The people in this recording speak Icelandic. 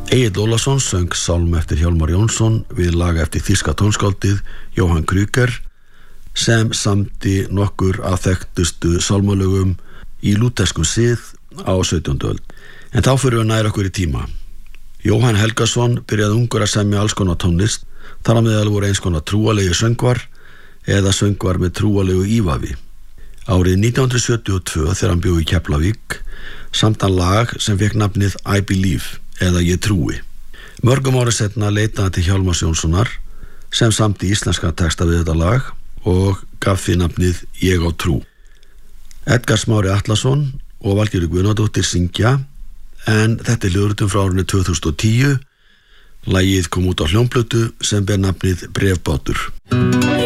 Egill Ólafsson söng sálm eftir Hjálmar Jónsson við lag eftir þýska tónskáldið Johann Krüger sem samdi nokkur af þekktustu sálmalögum í lúterskum sið á 17. öld. En þá fyrir við nær okkur í tíma. Jóhann Helgason byrjaði ungur að semja alls konar tónlist, þar á meðal voru eins konar trúalegi söngvar eða söngvar með trúalegu ívafi. Árið 1972 þegar hann bjó í Keflavík samt hann lag sem fékk nafnið I Believe eða Ég trúi. Mörgum ári seinna leitaði hann til Hjálmars Jónssonar sem samdi íslenska texta við þetta lag og gaf því nafnið Ég á trú. Edgar Smári Atlason og Valgerður Guðnadóttir syngja en þetta er hljóðritun frá árinu 2010. Lagið kom út á hljómplötu sem ber nafnið Bréfbátur.